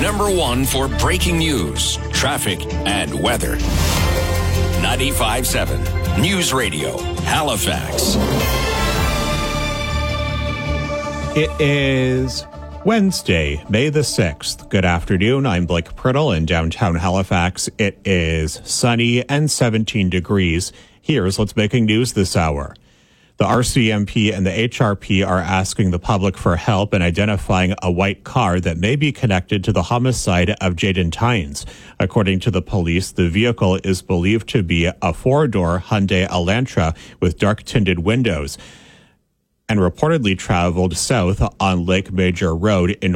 #1 for breaking news, traffic, and weather. 95.7 News Radio, Halifax. It is Wednesday, May the 6th. Good afternoon. I'm Blake Priddle in downtown Halifax. It is sunny and 17 degrees. Here's what's making news this hour. The RCMP and the HRP are asking the public for help in identifying a white car that may be connected to the homicide of Jaden Tynes. According to the police, the vehicle is believed to be a four-door Hyundai Elantra with dark-tinted windows and reportedly traveled south on Lake Major Road in